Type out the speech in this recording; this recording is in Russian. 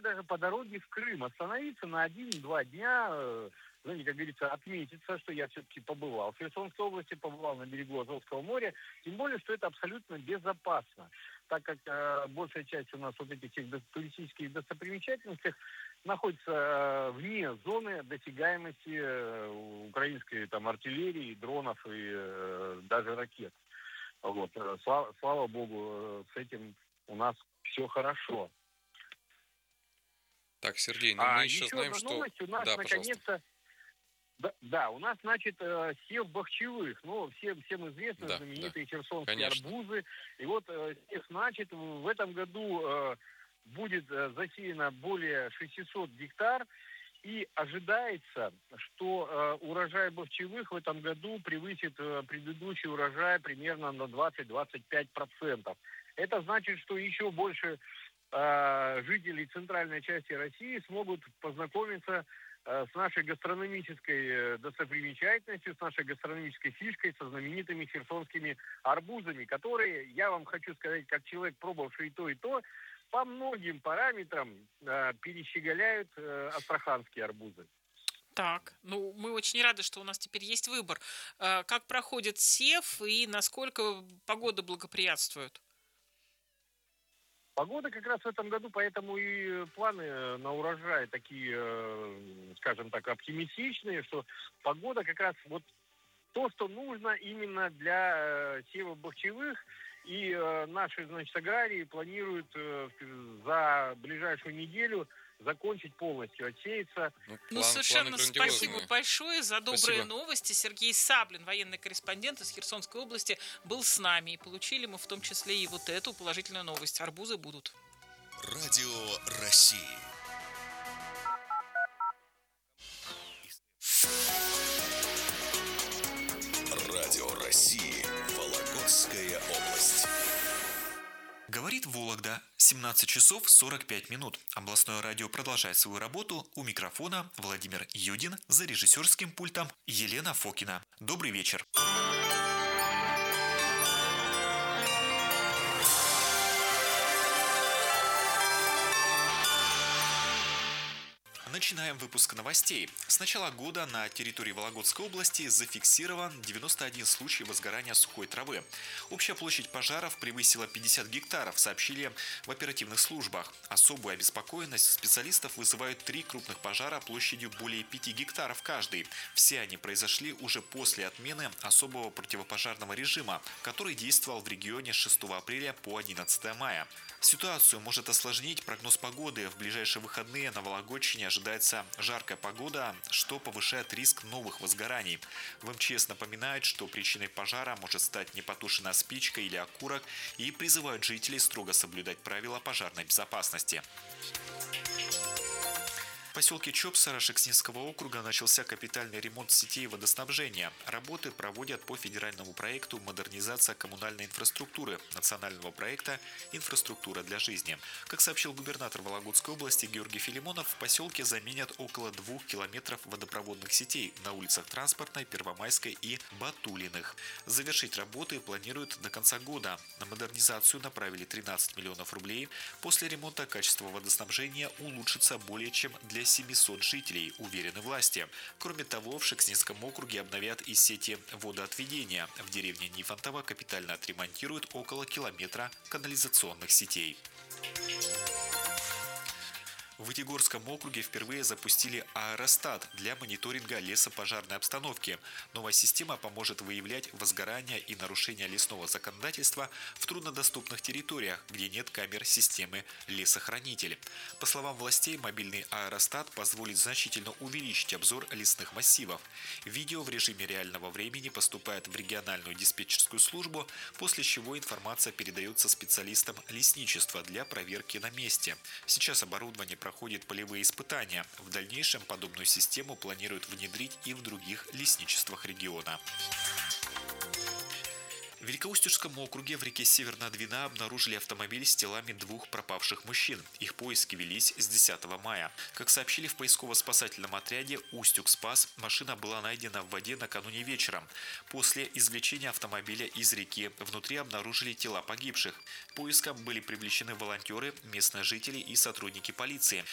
даже по дороге в Крым остановиться на 1-2 дня, знаете, как говорится, отметиться, что я все-таки побывал в Херсонской области, побывал на берегу Азовского моря, тем более, что это абсолютно безопасно, так как большая часть у нас вот этих всех туристических достопримечательностей находится вне зоны досягаемости украинской там артиллерии, дронов и даже ракет. Вот. Слава богу, с этим у нас все хорошо. Так, Сергей, но мы еще еще знаем, одна что... новость у нас, Да, пожалуйста. наконец-то, да, у нас, значит, сев бахчевых, ну, всем известны Да, знаменитые херсонские конечно. арбузы. И вот сев, значит, в этом году будет засеяно более 600 гектар. И ожидается, что урожай бахчевых в этом году превысит предыдущий урожай примерно на 20-25%. Это значит, что еще больше жителей центральной части России смогут познакомиться с нашей гастрономической достопримечательностью, с нашей гастрономической фишкой, со знаменитыми херсонскими арбузами, которые, я вам хочу сказать, как человек, пробовавший и то, по многим параметрам перещеголяют астраханские арбузы. Так, ну мы очень рады, что у нас теперь есть выбор. Как проходит сев и насколько погода благоприятствует? Погода как раз в этом году, поэтому и планы на урожай такие, скажем так, оптимистичные, что погода как раз вот то, что нужно именно для сева бахчевых. И наши, значит, аграрии планируют за ближайшую неделю закончить полностью, отсеяться. Ну, Планы совершенно спасибо грандиозные. большое за добрые Спасибо. новости. Сергей Саблин, военный корреспондент из Херсонской области, был с нами. И получили мы в том числе и вот эту положительную новость. Арбузы будут. Радио России. Радио России. Вологодская область. Говорит Вологда, 17 часов 45 минут. Областное радио продолжает свою работу. У микрофона Владимир Юдин, за режиссерским пультом Елена Фокина. Добрый вечер. Начинаем выпуск новостей. С начала года на территории Вологодской области зафиксирован 91 случай возгорания сухой травы. Общая площадь пожаров превысила 50 гектаров, сообщили в оперативных службах. Особую обеспокоенность специалистов вызывают 3 крупных пожара площадью более 5 гектаров каждый. Все они произошли уже после отмены особого противопожарного режима, который действовал в регионе с 6 апреля по 11 мая. Ситуацию может осложнить прогноз погоды. В ближайшие выходные на Вологодчине ожидается жаркая погода, что повышает риск новых возгораний. В МЧС напоминают, что причиной пожара может стать непотушенная спичка или окурок, и призывают жителей строго соблюдать правила пожарной безопасности. В поселке Чопсара Шекснинского округа начался капитальный ремонт сетей водоснабжения. Работы проводят по федеральному проекту «Модернизация коммунальной инфраструктуры» национального проекта «Инфраструктура для жизни». Как сообщил губернатор Вологодской области Георгий Филимонов, в поселке заменят около 2 километров водопроводных сетей на улицах Транспортной, Первомайской и Батулиных. Завершить работы планируют до конца года. На модернизацию направили 13 миллионов рублей. После ремонта качество водоснабжения улучшится более чем для 700 жителей, уверены власти. Кроме того, в Шекснинском округе обновят и сети водоотведения. В деревне Нифонтово капитально отремонтируют около километра канализационных сетей. В Вытегорском округе впервые запустили аэростат для мониторинга лесопожарной обстановки. Новая система поможет выявлять возгорания и нарушения лесного законодательства в труднодоступных территориях, где нет камер системы лесохранитель. По словам властей, мобильный аэростат позволит значительно увеличить обзор лесных массивов. Видео в режиме реального времени поступает в региональную диспетчерскую службу, после чего информация передается специалистам лесничества для проверки на месте. Сейчас оборудование проходит полевые испытания. В дальнейшем подобную систему планируют внедрить и в других лесничествах региона. В Великоустюжском округе в реке Северная Двина обнаружили автомобиль с телами 2 пропавших мужчин. Их поиски велись с 10 мая. Как сообщили в поисково-спасательном отряде «Устюг-Спас», машина была найдена в воде накануне вечером. После извлечения автомобиля из реки внутри обнаружили тела погибших. К поискам были привлечены волонтеры, местные жители и сотрудники полиции.